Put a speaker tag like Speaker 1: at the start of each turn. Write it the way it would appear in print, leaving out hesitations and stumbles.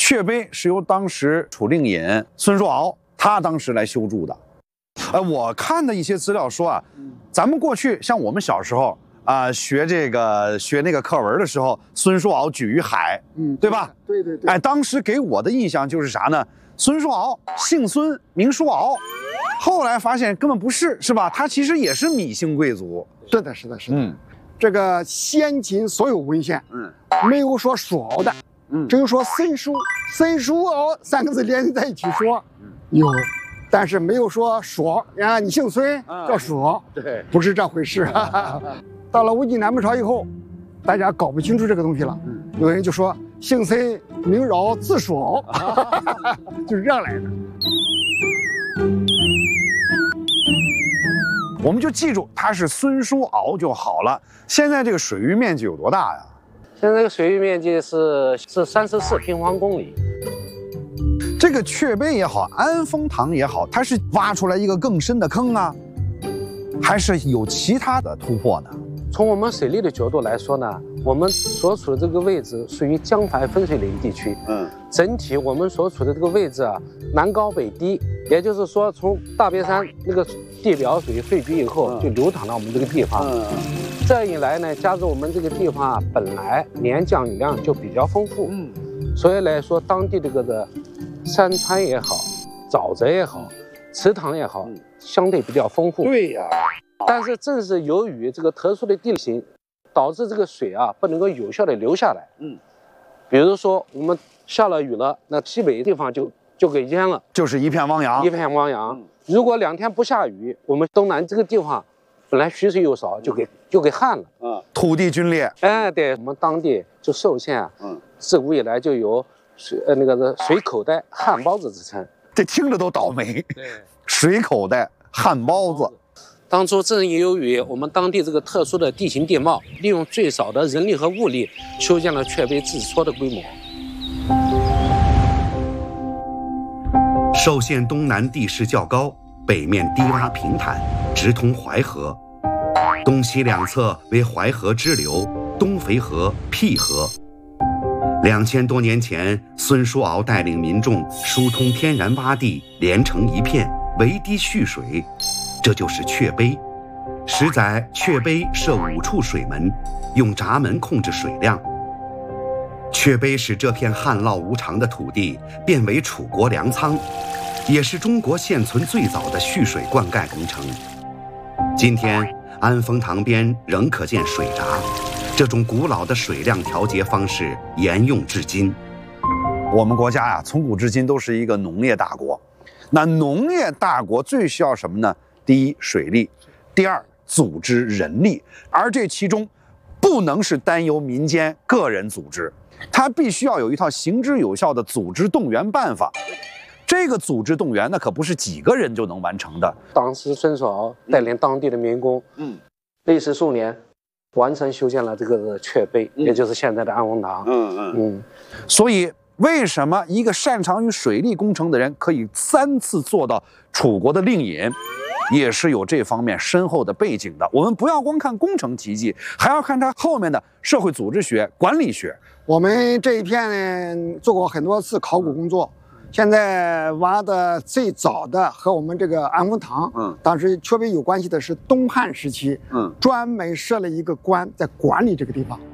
Speaker 1: 阙碑是由当时楚令尹孙叔敖他当时来修筑的。我看的一些资料说啊，咱们过去像我们小时候学那个课文的时候，孙叔敖举于海，对吧？
Speaker 2: 对。
Speaker 1: 当时给我的印象就是啥呢？孙叔敖姓孙，名叔敖，后来发现根本不是，是吧？他其实也是芈姓贵族。
Speaker 2: 是的。这个先秦所有文献，没有说蜀敖的，只有说孙叔敖三个字连在一起说，有，但是没有说蜀啊，你姓孙叫蜀，
Speaker 1: 对，
Speaker 2: 不是这回事。到了魏晋南北朝以后，大家搞不清楚这个东西了，有人就说姓孙名饶字蜀敖，就是这样来的。
Speaker 1: 我们就记住他是孙叔敖就好了。现在这个水域面积有多大呀？
Speaker 3: 现在这个水域面积是34平方公里。
Speaker 1: 这个阙碑也好，安丰堂也好，它是挖出来一个更深的坑啊，还是有其他的突破呢？
Speaker 3: 从我们水利的角度来说呢，我们所处的这个位置属于江淮分水岭地区。整体我们所处的这个位置啊，南高北低，也就是说，从大别山那个地表水汇聚以后，就流淌到我们这个地方。这一来呢，加之我们这个地方啊，本来年降雨量就比较丰富，所以来说，当地这个的山川也好，沼泽也好，池塘也好，相对比较丰富。
Speaker 1: 对呀。
Speaker 3: 但是正是由于这个特殊的地形，导致这个水啊不能够有效的流下来。比如说我们下了雨了，那西北地方就给淹了，
Speaker 1: 就是一片汪洋。
Speaker 3: 一片汪洋。如果2天不下雨，我们东南这个地方本来蓄水又少，就给旱了。
Speaker 1: 土地龟裂。
Speaker 3: 对，我们当地就寿县啊，自古以来就有水口袋旱包子之称。
Speaker 1: 这听着都倒霉。
Speaker 3: 对，
Speaker 1: 水口袋旱包子。
Speaker 3: 当初正由于我们当地这个特殊的地形地貌，利用最少的人力和物力，修建了阙碑至戳的规模。
Speaker 4: 寿县东南地势较高，北面低洼平坦，直通淮河，东西两侧为淮河支流东肥河、辟河。2000多年前，孙叔敖带领民众疏通天然洼地，连成一片，围堤蓄水。这就是阙碑。实载阙碑设5处水门，用闸门控制水量。阙碑使这片旱涝无常的土地变为楚国粮仓，也是中国现存最早的蓄水灌溉工程。今天安丰堂边仍可见水闸，这种古老的水量调节方式沿用至今。
Speaker 1: 我们国家呀，从古至今都是一个农业大国。那农业大国最需要什么呢？第一，水利；第二，组织人力。而这其中，不能是单由民间个人组织，它必须要有一套行之有效的组织动员办法。这个组织动员，那可不是几个人就能完成的。
Speaker 3: 当时孙叔敖带领当地的民工，历时数年，完成修建了这个阙碑，也就是现在的安丰堂。
Speaker 1: 所以，为什么一个擅长于水利工程的人可以3次做到楚国的令尹，也是有这方面深厚的背景的。我们不要光看工程奇迹，还要看它后面的社会组织学、管理学。
Speaker 2: 我们这一片呢做过很多次考古工作，现在挖的最早的和我们这个安丰堂，当时阙碑有关系的是东汉时期，专门设了一个官在管理这个地方。